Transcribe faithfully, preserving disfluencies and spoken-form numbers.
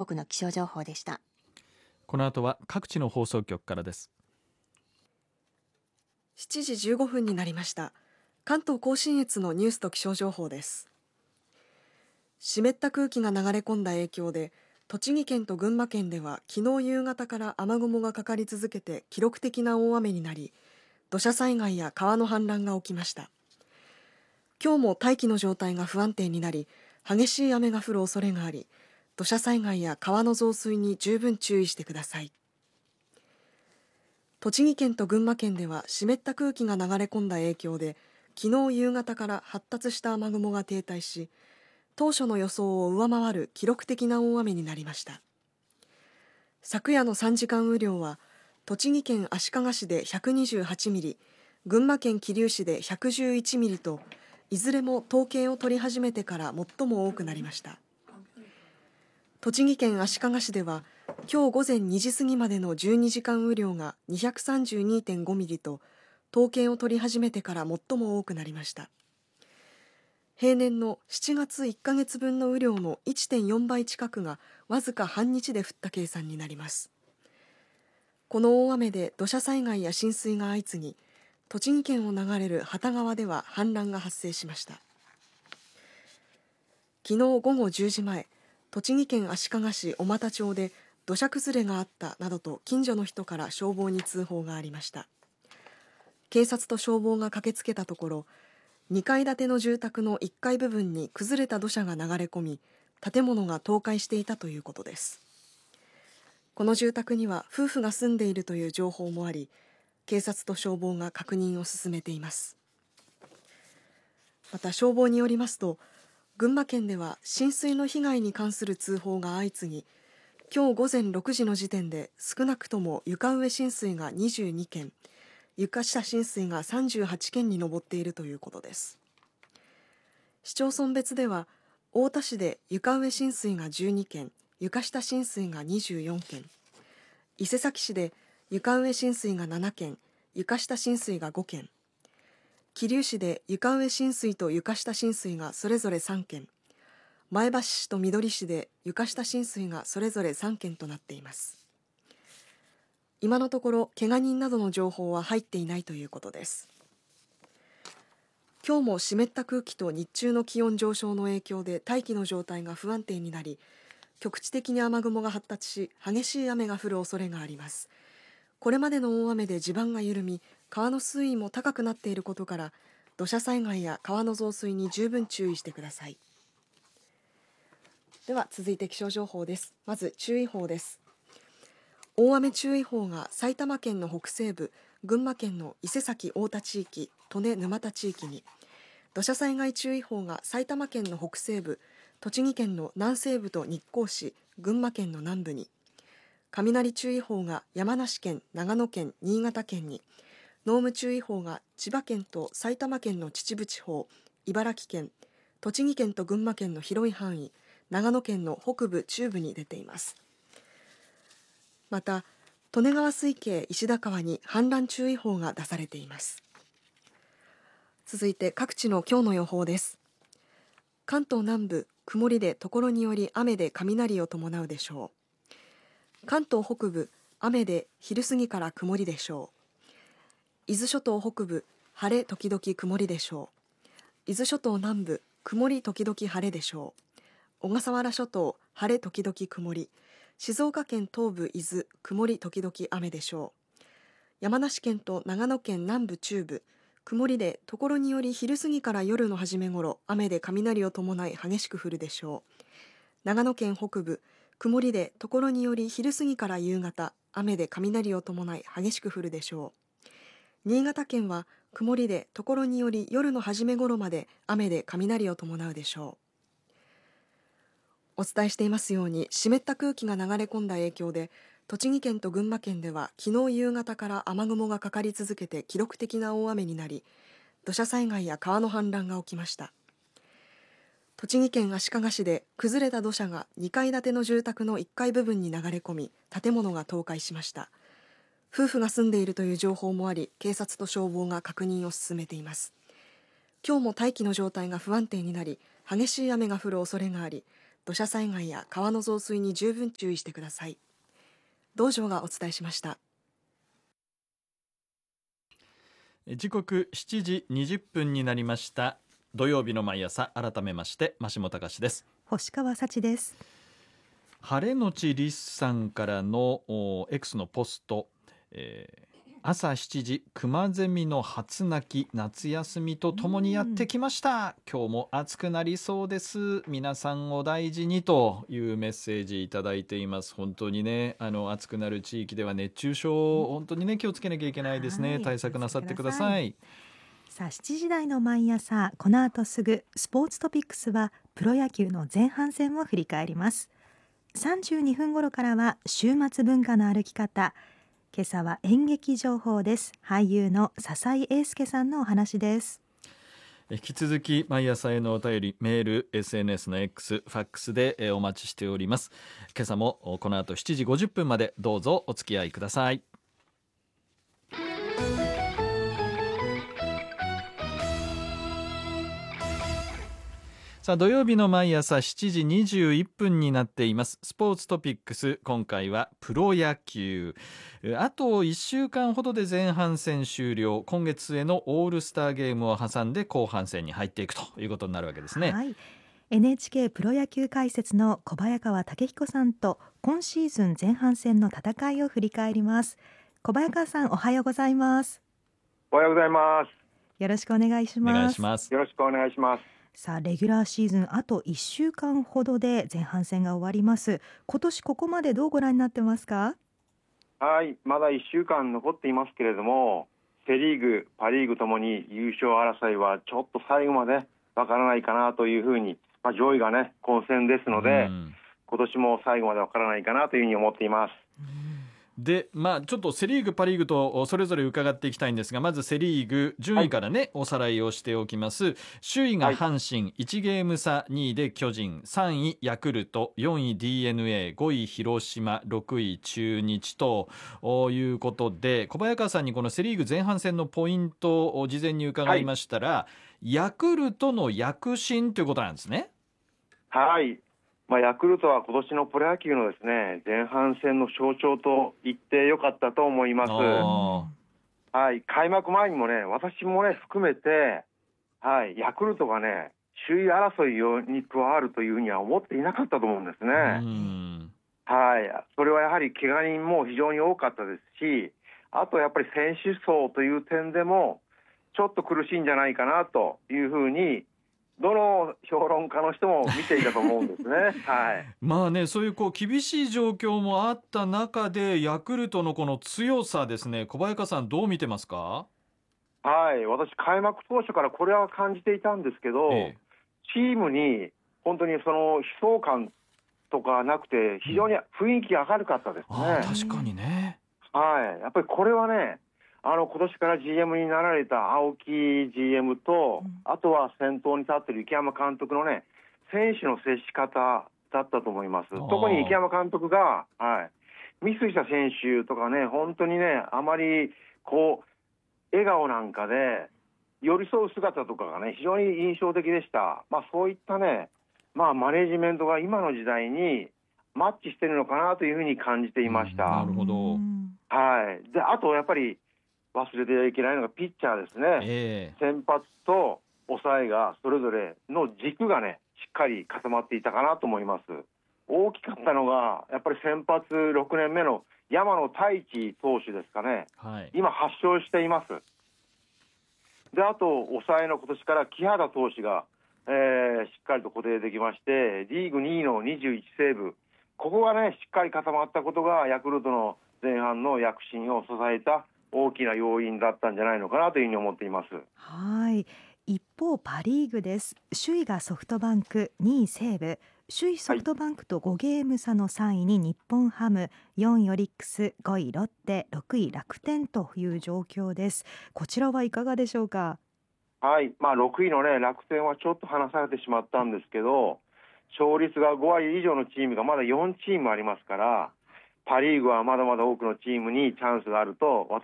国の気象情報でした。 この後は各地の放送局からです。 しちじじゅうごふんになりました。関東甲信越のニュースと気象情報です。湿った空気が流れ込んだ影響で、栃木県と群馬県では昨日夕方から雨雲がかかり続けて記録的な大雨になり、土砂災害や川の氾濫が起きました。今日も大気の状態が不安定になり、激しい雨が降る恐れがあり、土砂災害や川の増水に十分注意してください。栃木県と群馬県では湿った空気が流れ込んだ影響で、昨日夕方から発達した雨雲が停滞し、当初の予想を上回る記録的な大雨になりました。昨夜のさんじかん雨量は、栃木県足利市でひゃくにじゅうはちミリ、群馬県桐生市でひゃくじゅういちミリと、いずれも統計を取り始めてから最も多くなりました。栃木県足利市では、今日午前にじ過ぎまでのじゅうにじかん雨量が にひゃくさんじゅうにてんごミリと、統計を取り始めてから最も多くなりました。平年のしちがついっかげつぶんの雨量の いってんよんばい近くがわずか半日で降った計算になります。この大雨で土砂災害や浸水が相次ぎ、栃木県を流れる幡川では氾濫が発生しました。昨日午後じゅうじまえ、栃木県足利市小俣町で土砂崩れがあったなどと近所の人から消防に通報がありました。警察と消防が駆けつけたところ、にかい建ての住宅のいっかい部分に崩れた土砂が流れ込み、建物が倒壊していたということです。この住宅には夫婦が住んでいるという情報もあり、警察と消防が確認を進めています。また消防によりますと、群馬県では浸水の被害に関する通報が相次ぎ、今日午前ろくじの時点で少なくとも床上浸水がにじゅうにけん、床下浸水がさんじゅうはちけんに上っているということです。市町村別では、太田市で床上浸水がじゅうにけん、床下浸水がにじゅうよんけん、伊勢崎市で床上浸水がななけん、床下浸水がごけん、桐生市で床上浸水と床下浸水がそれぞれさんけん、前橋市とみどり市で床下浸水がそれぞれさんけんとなっています。今のところ怪我人などの情報は入っていないということです。今日も湿った空気と日中の気温上昇の影響で大気の状態が不安定になり、局地的に雨雲が発達し、激しい雨が降る恐れがあります。これまでの大雨で地盤が緩み、川の水位も高くなっていることから、土砂災害や川の増水に十分注意してください。では続いて気象情報です。まず注意報です。大雨注意報が埼玉県の北西部、群馬県の伊勢崎太田地域、利根沼田地域に、土砂災害注意報が埼玉県の北西部、栃木県の南西部と日光市、群馬県の南部に、雷注意報が山梨県、長野県、新潟県に、濃霧注意報が千葉県と埼玉県の秩父地方、茨城県、栃木県と群馬県の広い範囲、長野県の北部、中部に出ています。また、利根川水系石田川に氾濫注意報が出されています。続いて各地の今日の予報です。関東南部、曇りで所により雨で雷を伴うでしょう。関東北部、雨で昼過ぎから曇りでしょう。伊豆諸島北部、晴れ時々曇りでしょう。伊豆諸島南部、曇り時々晴れでしょう。小笠原諸島、晴れ時々曇り。静岡県東部伊豆、曇り時々雨でしょう。山梨県と長野県南部中部、曇りで所により昼過ぎから夜の初め頃、雨で雷を伴い激しく降るでしょう。長野県北部、曇りで所により昼過ぎから夕方、雨で雷を伴い激しく降るでしょう。新潟県は曇りで所により夜の初め頃まで雨で雷を伴うでしょう。お伝えしていますように、湿った空気が流れ込んだ影響で、栃木県と群馬県では昨日夕方から雨雲がかかり続けて記録的な大雨になり、土砂災害や川の氾濫が起きました。栃木県足利市で崩れた土砂がにかい建ての住宅のいっかい部分に流れ込み、建物が倒壊しました。夫婦が住んでいるという情報もあり、警察と消防が確認を進めています。今日も大気の状態が不安定になり、激しい雨が降る恐れがあり、 土砂災害や川の増水に十分注意してください。道場がお伝えしました。 時刻しちじにじゅっぷんになりました。土曜日の毎朝、改めまして真下隆です。 星川幸です。 晴れのちリスさんからの X のポスト、えー朝しちじ、熊ゼミの初鳴き、夏休みとともにやってきました。今日も暑くなりそうです。皆さんお大事にというメッセージいただいています。本当にね、あの暑くなる地域では熱中症、本当にね気をつけなきゃいけないですね。対策なさってください。 さあしちじ台の毎朝、この後すぐスポーツトピックスはプロ野球の前半戦を振り返ります。さんじゅうにふん頃からは週末文化の歩き方。今朝は演劇情報です。俳優の笹井英介さんのお話です。 引き続き毎朝へのお便り、メール、エスエヌエス の X、ファックスでお待ちしております。今朝もこの後しちじごじゅっぷんまでどうぞお付き合いください。さあ土曜日の毎朝しちじにじゅういっぷんになっています。スポーツトピックス、今回はプロ野球。あといっしゅうかんほどで前半戦終了。今月へのオールスターゲームを挟んで後半戦に入っていくということになるわけですね。 はい、エヌエイチケー プロ野球解説の小早川武彦さんと今シーズン前半戦の戦いを振り返ります。小早川さん、おはようございます。 おはようございます。 よろしくお願いします。 お願いします。 よろしくお願いします。 さあレギュラーシーズンあといっしゅうかんほどで前半戦が終わります。今年ここまでどうご覧になってますか？ はい、まだいっしゅうかん残っていますけれども、セリーグ、パリーグともに優勝争いはちょっと最後までわからないかなというふうに、まあ、上位がね混戦ですので、今年も最後までわからないかなというふうに思っています。 で、まあ、ちょっとセリーグパリーグとそれぞれ伺っていきたいんですが、まずセリーグ順位からね、はい、おさらいをしておきます。首位が阪神、いちゲーム差、にいで巨人、さんいヤクルト、よんい ディーエヌエー、ごい広島、ろくい中日ということで、小早川さんにこのセリーグ前半戦のポイントを事前に伺いましたら、はい、ヤクルトの躍進ということなんですね。 はい、まあ、ヤクルトは今年のプロ野球のですね前半戦の象徴と言ってよかったと思います。はい、開幕前にもね私もね含めて、はい、ヤクルトがね首位争いに加わるというふうには思っていなかったと思うんですね。うんはい、それはやはり怪我人も非常に多かったですし、あとやっぱり選手層という点でもちょっと苦しいんじゃないかなというふうにどの評論家の人も見ていたと思うんですね。はい、 まあね、そういうこう厳しい状況もあった中でヤクルトのこの強さですね、小早川さんどう見てますか？ はい、私開幕当初からこれは感じていたんですけど、ええ、チームに本当にその悲壮感とかなくて非常に雰囲気明るかったですね。うん、 あ、確かにね。 はい、やっぱりこれはねあの今年から ジーエム になられた青木 ジーエム と、うん、あとは先頭に立っている池山監督のね選手の接し方だったと思います。特に池山監督が、はい、ミスした選手とかね本当にねあまりこう笑顔なんかで寄り添う姿とかがね非常に印象的でした。まあ、そういったね、まあ、マネジメントが今の時代にマッチしてるのかなというふうに感じていました。うん、なるほど。はい、であとやっぱり忘れてはいけないのがピッチャーですね。えー、先発と抑えがそれぞれの軸がねしっかり固まっていたかなと思います。大きかったのがやっぱり先発ろくねんめの山野太一投手ですかね。はい、今はち勝しています。であと抑えの今年から木原投手が、えー、しっかりと固定できまして、リーグにいのにじゅういちセーブ、ここがねしっかり固まったことがヤクルトの前半の躍進を支えた大きな要因だったんじゃないのかなというふうに思っています。 はい、一方パリーグです。首位がソフトバンク、にい西武、首位ソフトバンクとごゲーム差のさんいに日本ハム、よんいオリックス、ごいロッテ、ろくい楽天という状況です。こちらはいかがでしょうか？ はい、まあ、ろくいの、ね、楽天はちょっと離されてしまったんですけど、勝率がごわり以上のチームがまだよんチームありますから、パリーグはまだまだ多くのチームにチャンスがあると私